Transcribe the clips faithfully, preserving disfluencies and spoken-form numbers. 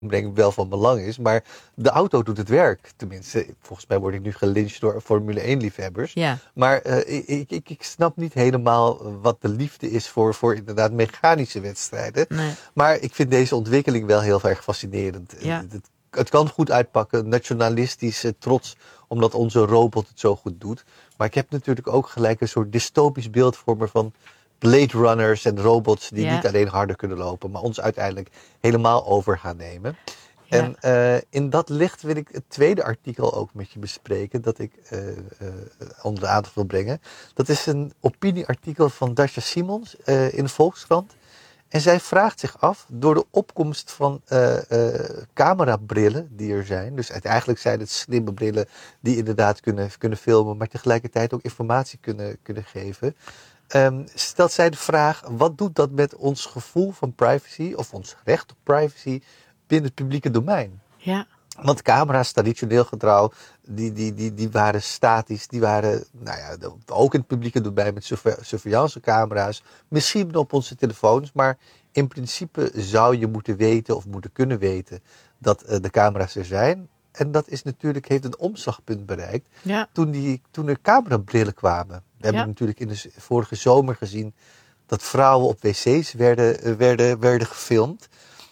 breng wel van belang is. Maar de auto doet het werk. Tenminste, volgens mij word ik nu gelyncht door Formule één-liefhebbers. Ja. Maar uh, ik, ik, ik snap niet helemaal wat de liefde is voor, voor inderdaad mechanische wedstrijden. Nee. Maar ik vind deze ontwikkeling wel heel erg fascinerend. Ja. Het, het kan goed uitpakken, nationalistisch trots, omdat onze robot het zo goed doet. Maar ik heb natuurlijk ook gelijk een soort dystopisch beeld voor me van Blade Runners en robots die ja. niet alleen harder kunnen lopen, maar ons uiteindelijk helemaal over gaan nemen. Ja. En uh, in dat licht wil ik het tweede artikel ook met je bespreken, dat ik uh, uh, onder de aandacht wil brengen. Dat is een opinieartikel van Dasha Simons uh, in de Volkskrant. En zij vraagt zich af, door de opkomst van uh, uh, camerabrillen die er zijn, dus eigenlijk zijn het slimme brillen die inderdaad kunnen, kunnen filmen, maar tegelijkertijd ook informatie kunnen, kunnen geven. Um, stelt zij de vraag, wat doet dat met ons gevoel van privacy of ons recht op privacy binnen het publieke domein? Ja. Want camera's, traditioneel getrouw, die, die, die, die waren statisch, die waren nou ja, ook in het publieke domein met surveillancecamera's, misschien op onze telefoons, maar in principe zou je moeten weten of moeten kunnen weten dat uh, de camera's er zijn. En dat is natuurlijk, heeft een omslagpunt bereikt Ja. toen, die, toen er camerabrillen kwamen. We hebben ja. natuurlijk in de vorige zomer gezien dat vrouwen op wc's werden, werden, werden gefilmd.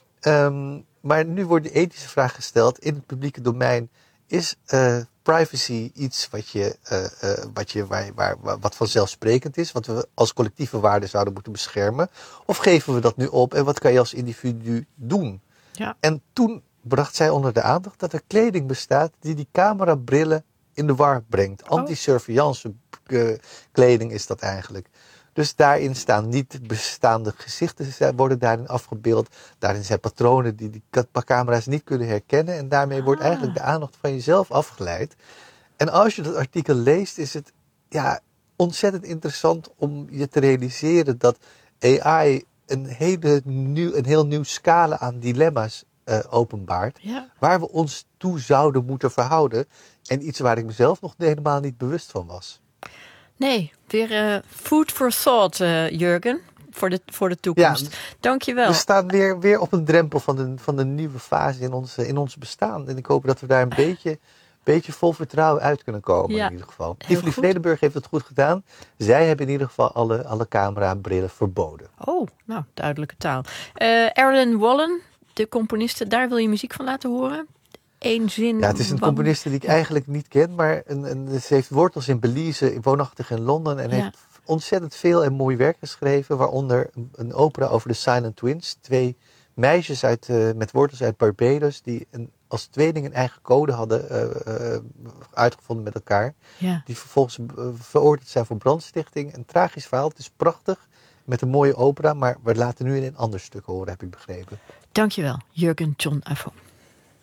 Um, maar nu wordt de ethische vraag gesteld in het publieke domein. Is uh, privacy iets wat, je, uh, uh, wat, je, waar, waar, wat vanzelfsprekend is? Wat we als collectieve waarde zouden moeten beschermen? Of geven we dat nu op? En wat kan je als individu doen? Ja. En toen bracht zij onder de aandacht dat er kleding bestaat die die camerabrillen in de war brengt. Oh. Anti-surveillance uh, kleding is dat eigenlijk. Dus daarin staan niet bestaande gezichten, worden daarin afgebeeld. Daarin zijn patronen die die camera's niet kunnen herkennen. En daarmee wordt ah. eigenlijk de aandacht van jezelf afgeleid. En als je dat artikel leest, is het ja, ontzettend interessant om je te realiseren dat A I een, hele nieuw, een heel nieuw scala aan dilemma's uh, openbaart. Ja. Waar we ons toe zouden moeten verhouden. En iets waar ik mezelf nog helemaal niet bewust van was. Nee, weer uh, food for thought, uh, Jurgen, voor de, voor de toekomst. Ja, dank je wel. We staan weer, weer op een drempel van de, van de nieuwe fase in ons, in ons bestaan. En ik hoop dat we daar een beetje, beetje vol vertrouwen uit kunnen komen ja, in ieder geval. Tivoli Vredenburg heeft het goed gedaan. Zij hebben in ieder geval alle, alle camerabrillen verboden. Oh, nou, duidelijke taal. Uh, Erlen Wallen, de componiste, daar wil je muziek van laten horen? Eén zin. Ja, het is een componiste die ik eigenlijk niet ken, maar een, een, ze heeft wortels in Belize, woonachtig in Londen en ja. heeft ontzettend veel en mooi werk geschreven, waaronder een, een opera over de Silent Twins. Twee meisjes uit, uh, met wortels uit Barbados die een, als tweeling een eigen code hadden uh, uh, uitgevonden met elkaar. Ja. Die vervolgens uh, veroordeeld zijn voor brandstichting. Een tragisch verhaal, het is prachtig, met een mooie opera, maar we laten nu in een ander stuk horen, heb ik begrepen. Dankjewel, Jurgen John Avon.